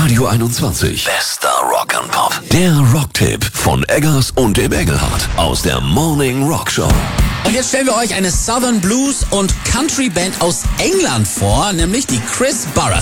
Radio 21. Bester Rock'n'Pop. Der Rocktipp von Eggers und dem Engelhardt aus der Morning Rock Show. Und jetzt stellen wir euch eine Southern Blues und Country Band aus England vor, nämlich die Chris Barras.